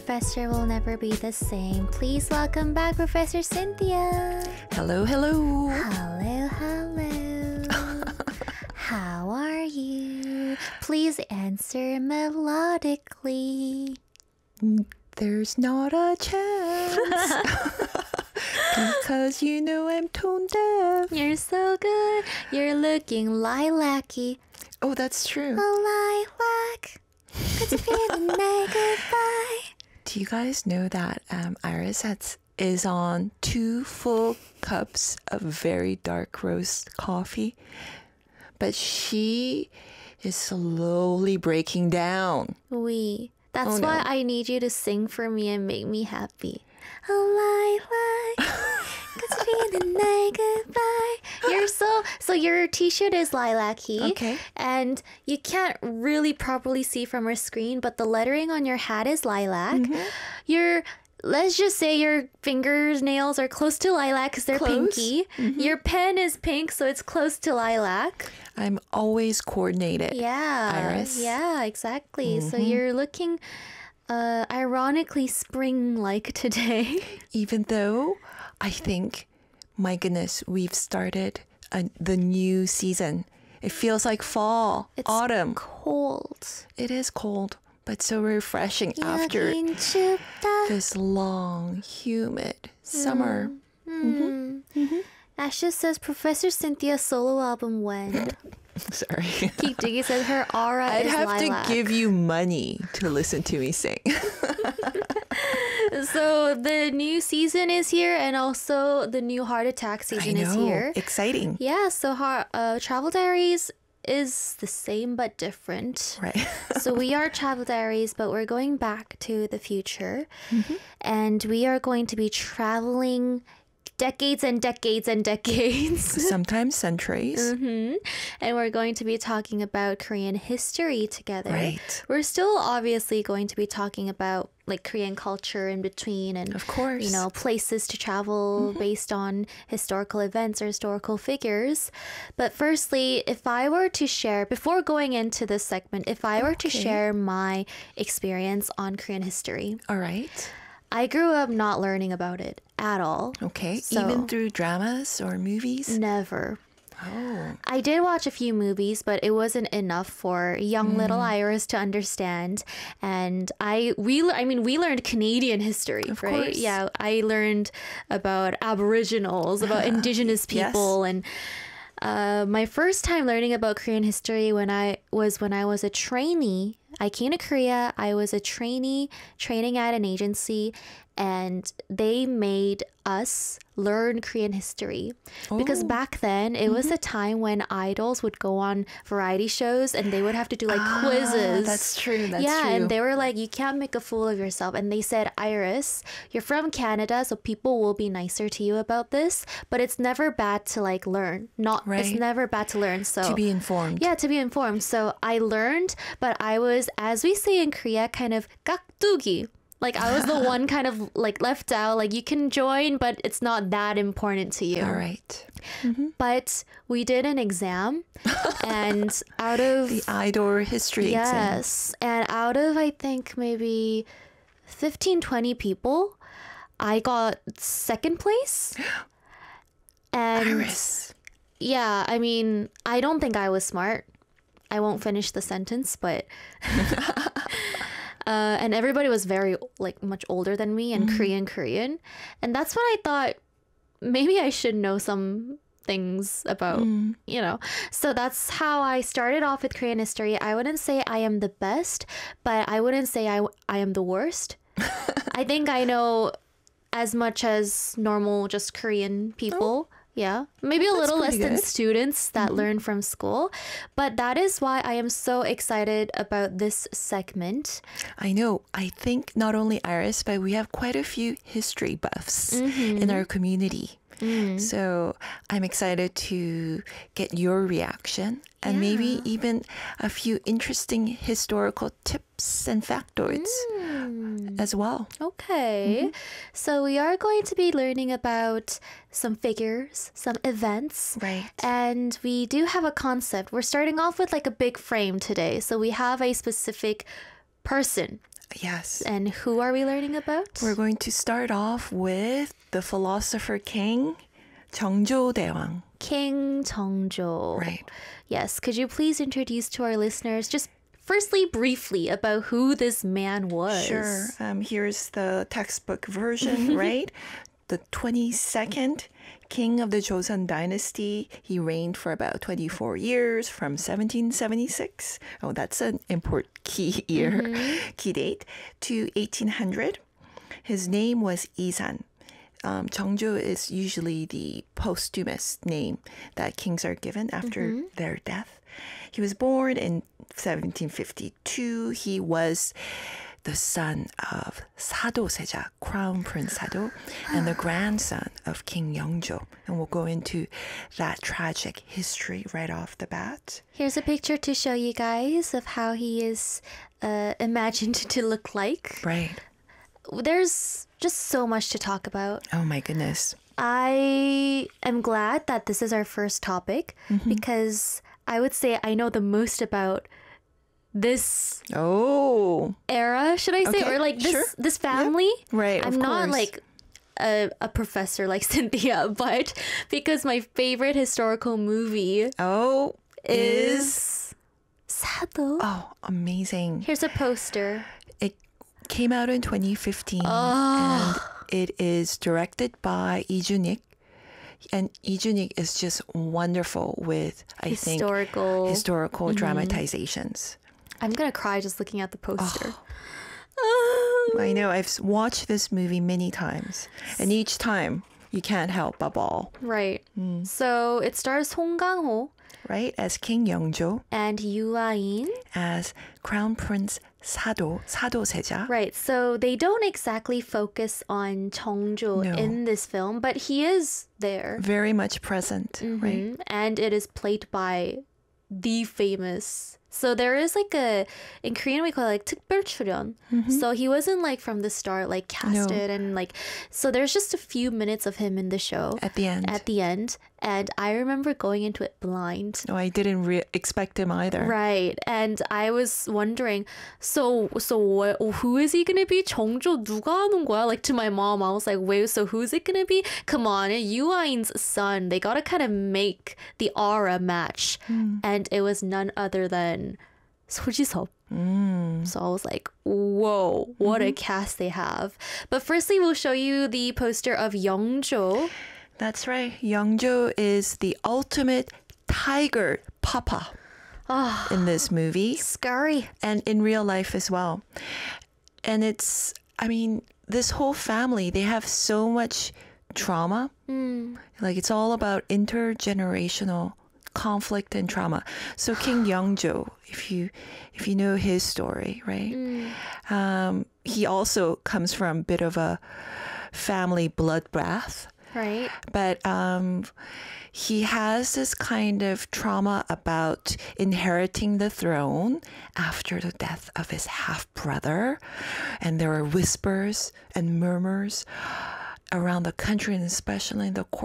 Professor will never be the same. Please welcome back Professor Cynthia. Hello, hello. Hello, hello. How are you? Please answer melodically. There's not a chance. Because you know I'm tone deaf. You're so good. You're looking lilac-y. Oh, that's true. A lilac. Could you feel the night goodbye? Do you guys know that Iris is on 2 full cups of very dark roast coffee? But she is slowly breaking down. That's why I need you to sing for me and make me happy. A lilac, could you feel the night goodbye? So your t-shirt is lilac-y. Okay. And you can't really properly see from our screen, but the lettering on your hat is lilac. Mm-hmm. Let's just say your fingernails are close to lilac because they're pinky. Mm-hmm. Your pen is pink, so it's close to lilac. I'm always coordinated. Yeah. Iris. Yeah, exactly. Mm-hmm. So you're looking ironically spring-like today. Even though I think, my goodness, we've started the new season. It feels like fall, autumn. Cold. It is cold, but so refreshing after this long, humid summer. Asha says Professor Cynthia's solo album when? Sorry. Keep digging says her aura I'd is have lilac. to give you money to listen to me sing. So the new season is here, and also the new Heart Attack season is here. Exciting. Yeah, so Travel Diaries is the same but different. Right. So we are Travel Diaries, but we're going back to the future. Mm-hmm. And we are going to be traveling decades and decades and decades. Sometimes centuries. Mm-hmm. And we're going to be talking about Korean history together. Right. We're still obviously going to be talking about like Korean culture in between and, of course, you know, places to travel based on historical events or historical figures. But firstly, if I were to share, before going into this segment, if I were to share my experience on Korean history. All right. I grew up not learning about it at all. Okay. So, even through dramas or movies? Never. Oh. I did watch a few movies, but it wasn't enough for young little Iris to understand. And we learned Canadian history, of right? Course. Yeah, I learned about Aboriginals, about Indigenous people, yes. And my first time learning about Korean history when I was a trainee. I came to Korea. I was a trainee training at an agency, and they made us learn Korean history. Because back then, it was a time when idols would go on variety shows and they would have to do like quizzes. That's true. That's true. And they were like, you can't make a fool of yourself. And they said, Iris, you're from Canada, so people will be nicer to you about this, but it's never bad to like learn. It's never bad to learn. So to be informed. Yeah, to be informed. So I learned, but I was, as we say in Korea, kind of 깍두기. Like I was the one kind of like left out, like you can join, but it's not that important to you. All right. But we did an exam and out of the Idol history exam. Yes. And out of, I think maybe 15, 20 people, I got second place. And Iris. Yeah, I mean, I don't think I was smart. I won't finish the sentence, but and everybody was very like much older than me and Korean. And that's when I thought maybe I should know some things about, you know. So that's how I started off with Korean history. I wouldn't say I am the best, but I wouldn't say I am the worst. I think I know as much as normal just Korean people. Yeah, maybe a little less than students that learn from school. But that is why I am so excited about this segment. I know. I think not only Iris, but we have quite a few history buffs in our community. So I'm excited to get your reaction and maybe even a few interesting historical tips and factoids as well. Okay. So we are going to be learning about some figures, some events. Right. And we do have a concept. We're starting off with like a big frame today. So we have a specific person. Yes. And who are we learning about? We're going to start off with the philosopher king, 정조 대왕. King Jeongjo. Right. Yes, could you please introduce to our listeners just firstly briefly about who this man was? Sure. Here's the textbook version, right? The 22nd king of the Joseon dynasty. He reigned for about 24 years from 1776. Oh, that's an important key year, key date, to 1800. His name was Isan. Jeongjo is usually the posthumous name that kings are given after their death. He was born in 1752. He was the son of Sado Seja, Crown Prince Sado, and the grandson of King Yeongjo. And we'll go into that tragic history right off the bat. Here's a picture to show you guys of how he is imagined to look like. Right. There's just so much to talk about. Oh my goodness. I am glad that this is our first topic because I would say I know the most about this era, should I say? Okay, or like this sure. this family. Yeah. Right, I'm of not course. like a professor like Cynthia, but because my favorite historical movie is Sado. Oh, amazing. Here's a poster. It came out in 2015 and it is directed by Lee Jun-ik. And Lee Jun-ik is just wonderful with, I think, historical dramatizations. I'm gonna cry just looking at the poster. I know, I've watched this movie many times. And each time, you can't help but bawl. Right. So it stars Song Kang-ho Right? As King Yeongjo, and Yoo Ah-in. as Crown Prince Sado Seja. Right. So they don't exactly focus on Jeongjo No. in this film, but he is there. Very much present, right? And it is played by the famous. So there is like in Korean we call it like 특별 출연. So he wasn't like from the start like casted and like, so there's just a few minutes of him in the show At the end. and I remember going into it blind. No, I didn't expect him either. Right. And I was wondering, so what, who is he going to be? 정조 누가 하는 거야? Like to my mom, I was like, wait, so who's it going to be? Come on, Yoo Ah-in's son. They got to kind of make the aura match. And it was none other than 소지섭. So I was like, whoa, what a cast they have. But firstly, we'll show you the poster of Yeongjo. That's right. Yeongjo is the ultimate tiger papa in this movie. Scary. And in real life as well. And it's, I mean, this whole family, they have so much trauma. Like it's all about intergenerational conflict and trauma. So King Yeongjo, if you know his story, right? He also comes from a bit of a family bloodbath. Right. But he has this kind of trauma about inheriting the throne after the death of his half-brother. And there are whispers and murmurs around the country and especially in the